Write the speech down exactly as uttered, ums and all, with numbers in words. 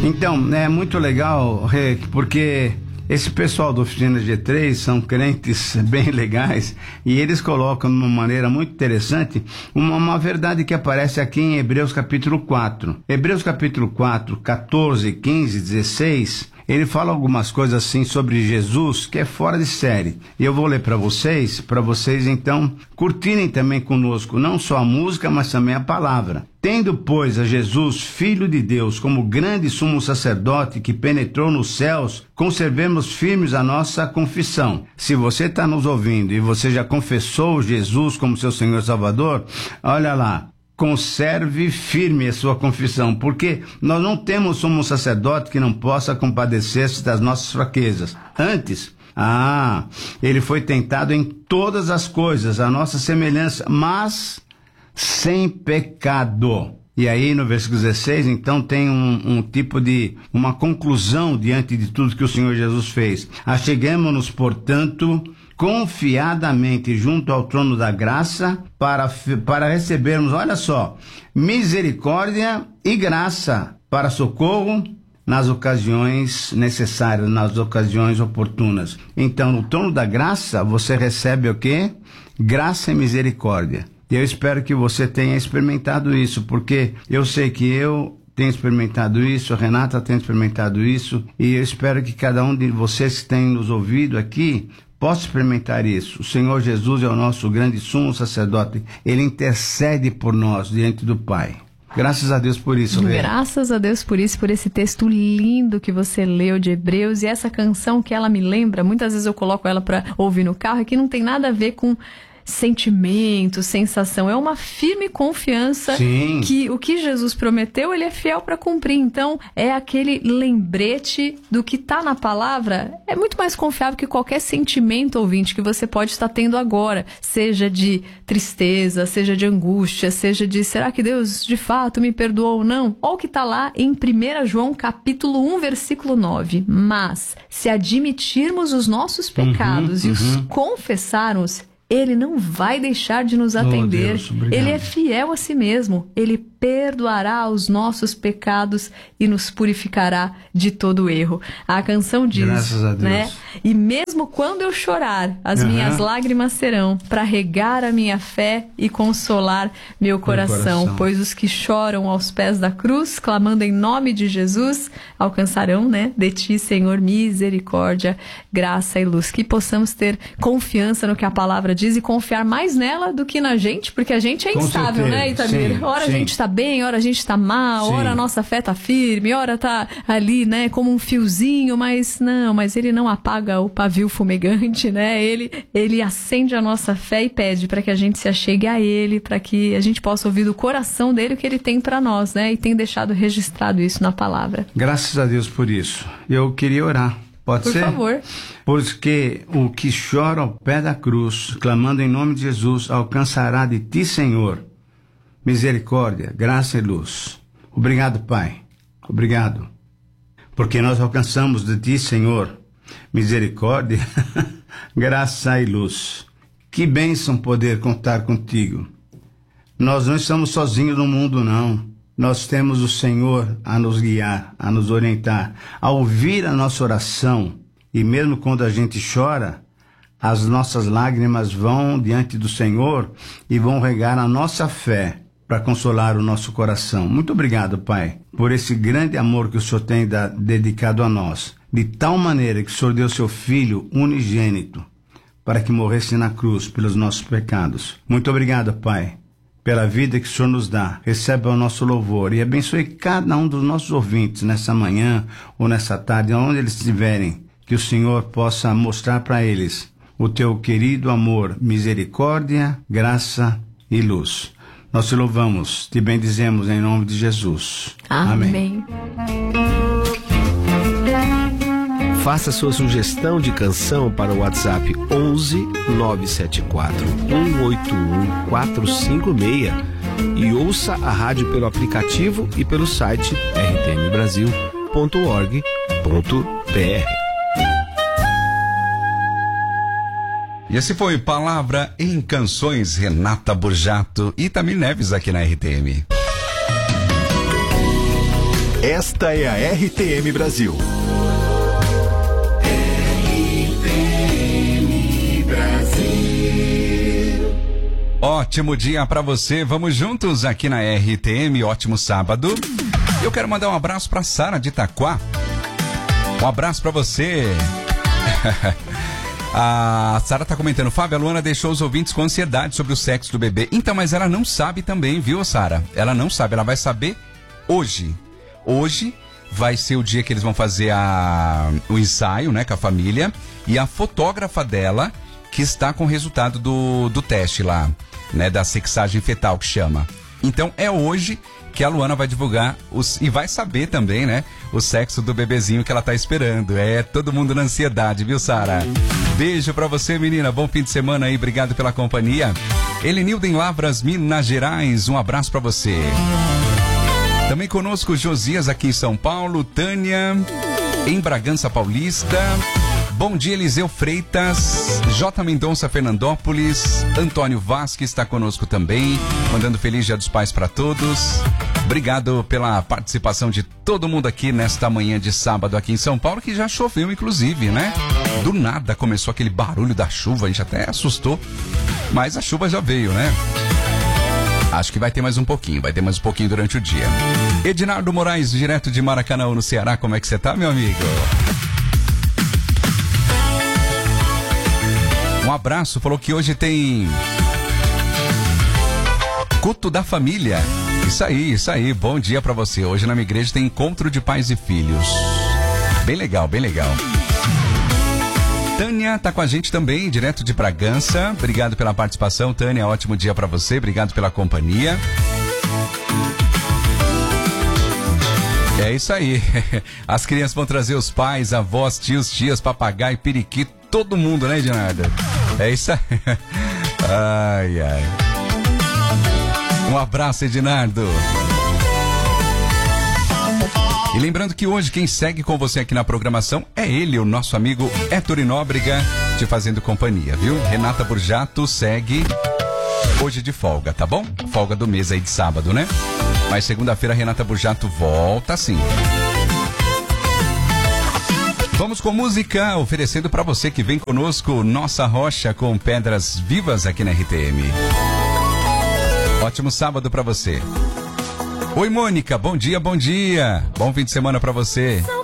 Então, é muito legal, porque esse pessoal do Oficina G três são crentes bem legais e eles colocam de uma maneira muito interessante uma, uma verdade que aparece aqui em Hebreus capítulo quatro. Hebreus capítulo quatro, catorze, quinze, dezesseis, ele fala algumas coisas assim sobre Jesus que é fora de série. E eu vou ler para vocês, para vocês então curtirem também conosco, não só a música, mas também a palavra. Tendo, pois, a Jesus, Filho de Deus, como grande sumo sacerdote que penetrou nos céus, conservemos firmes a nossa confissão. Se você está nos ouvindo e você já confessou Jesus como seu Senhor e Salvador, olha lá, conserve firme a sua confissão, porque nós não temos sumo sacerdote que não possa compadecer-se das nossas fraquezas. Antes, ah, ele foi tentado em todas as coisas, a nossa semelhança, mas sem pecado. E aí no versículo dezesseis, então tem um, um tipo de, uma conclusão diante de tudo que o Senhor Jesus fez. Acheguemo-nos, portanto, confiadamente junto ao trono da graça para, para recebermos, olha só, misericórdia e graça para socorro nas ocasiões necessárias, nas ocasiões oportunas. Então, no trono da graça, você recebe o quê? Graça e misericórdia. E eu espero que você tenha experimentado isso, porque eu sei que eu tenho experimentado isso, a Renata tem experimentado isso, e eu espero que cada um de vocês que tem nos ouvido aqui possa experimentar isso. O Senhor Jesus é o nosso grande sumo sacerdote. Ele intercede por nós diante do Pai. Graças a Deus por isso, Rê. Graças a Deus por isso, por esse texto lindo que você leu de Hebreus, e essa canção que ela me lembra, muitas vezes eu coloco ela para ouvir no carro, e que não tem nada a ver com sentimento, sensação, é uma firme confiança. Sim. Que o que Jesus prometeu, ele é fiel para cumprir. Então, é aquele lembrete do que está na palavra, é muito mais confiável que qualquer sentimento, ouvinte, que você pode estar tendo agora, seja de tristeza, seja de angústia, seja de, será que Deus de fato me perdoou ou não? Olha o que está lá em primeiro João capítulo um, versículo nove. Mas, se admitirmos os nossos pecados, uhum, e os uhum. confessarmos, Ele não vai deixar de nos atender. Oh, Deus, ele é fiel a si mesmo. Ele perdoará os nossos pecados e nos purificará de todo erro. A canção diz, graças a Deus, né? E mesmo quando eu chorar, as uhum. minhas lágrimas serão para regar a minha fé e consolar meu coração. meu coração. Pois os que choram aos pés da cruz, clamando em nome de Jesus, alcançarão, né, de ti, Senhor, misericórdia, graça e luz. Que possamos ter confiança no que a palavra diz e confiar mais nela do que na gente, porque a gente é Com instável, certeza. né, Itamir? Sim, ora sim. a gente está bem, ora a gente está mal, sim. ora a nossa fé está firme, ora está ali, né, como um fiozinho, mas não, mas ele não apaga o pavio fumegante, né? Ele, ele acende a nossa fé e pede para que a gente se achegue a ele, para que a gente possa ouvir do coração dele o que ele tem para nós, né? E tem deixado registrado isso na palavra. Graças a Deus por isso. Eu queria orar. Pode Por ser? Por favor. Porque o que chora ao pé da cruz, clamando em nome de Jesus, alcançará de ti, Senhor, misericórdia, graça e luz. Obrigado, Pai. Obrigado. Porque nós alcançamos de ti, Senhor, misericórdia, graça e luz. Que bênção poder contar contigo. Nós não estamos sozinhos no mundo, não. Nós temos o Senhor a nos guiar, a nos orientar, a ouvir a nossa oração. E mesmo quando a gente chora, as nossas lágrimas vão diante do Senhor e vão regar a nossa fé para consolar o nosso coração. Muito obrigado, Pai, por esse grande amor que o Senhor tem da, dedicado a nós. De tal maneira que o Senhor deu seu Filho unigênito para que morresse na cruz pelos nossos pecados. Muito obrigado, Pai, pela vida que o Senhor nos dá. Recebe o nosso louvor e abençoe cada um dos nossos ouvintes nessa manhã ou nessa tarde, onde eles estiverem, que o Senhor possa mostrar para eles o teu querido amor, misericórdia, graça e luz. Nós te louvamos, te bendizemos em nome de Jesus. Amém. Amém. Faça sua sugestão de canção para o WhatsApp onze nove sete quatro um oito um quatro cinco seis e ouça a rádio pelo aplicativo e pelo site r t m brasil ponto org ponto b r. E esse foi Palavra em Canções, Renata Borjato e Itamir Neves aqui na R T M. Esta é a R T M Brasil. R T M Brasil. Ótimo dia pra você. Vamos juntos aqui na R T M. Ótimo sábado. Eu quero mandar um abraço pra Sara de Itaquá. Um abraço pra você. A Sara tá comentando, Fábio, a Luana deixou os ouvintes com ansiedade sobre o sexo do bebê. Então, mas ela não sabe também, viu, Sara? Ela não sabe, ela vai saber hoje. Hoje vai ser o dia que eles vão fazer a, o ensaio, né, com a família. E a fotógrafa dela, que está com o resultado do, do teste lá, né, da sexagem fetal, que chama. Então, é hoje que a Luana vai divulgar os, e vai saber também, né, o sexo do bebezinho que ela tá esperando. É todo mundo na ansiedade, viu, Sara? Beijo pra você, menina. Bom fim de semana aí. Obrigado pela companhia. Elenilda em Lavras, Minas Gerais. Um abraço pra você. Também conosco Josias aqui em São Paulo. Tânia em Bragança Paulista. Bom dia, Eliseu Freitas, J. Mendonça, Fernandópolis, Antônio Vasques está conosco também, mandando feliz Dia dos Pais para todos. Obrigado pela participação de todo mundo aqui nesta manhã de sábado aqui em São Paulo, que já choveu inclusive, né? Do nada começou aquele barulho da chuva, a gente até assustou, mas a chuva já veio, né? Acho que vai ter mais um pouquinho, vai ter mais um pouquinho durante o dia. Edinardo Moraes, direto de Maracanã, no Ceará, como é que você tá, meu amigo? Um abraço, falou que hoje tem culto da família. Isso aí, isso aí, bom dia pra você. Hoje na minha igreja tem encontro de pais e filhos. Bem legal, bem legal. Tânia tá com a gente também, direto de Bragança. Obrigado pela participação, Tânia, ótimo dia pra você, obrigado pela companhia. É isso aí, as crianças vão trazer os pais, avós, tios, tias, papagaio, periquito, todo mundo, né, Ednardo? É isso aí. Ai, ai. Um abraço, Ednardo. E lembrando que hoje quem segue com você aqui na programação é ele, o nosso amigo Héctor Nóbrega, te fazendo companhia, viu? Renata Burjato segue hoje de folga, tá bom? Folga do mês aí de sábado, né? Mas segunda-feira a Renata Burjato volta sim. Vamos com música, oferecendo pra você que vem conosco Nossa Rocha com Pedras Vivas aqui na R T M. Ótimo sábado pra você. Oi, Mônica, bom dia, bom dia. Bom fim de semana pra você.